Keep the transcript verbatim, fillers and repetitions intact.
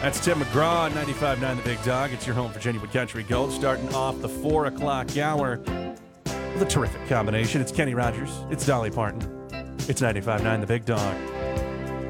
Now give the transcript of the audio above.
That's Tim McGraw on ninety-five point nine The Big Dog. It's your home for genuine country gold. Starting off the four o'clock hour with a terrific combination. It's Kenny Rogers. It's Dolly Parton. It's ninety-five point nine The Big Dog.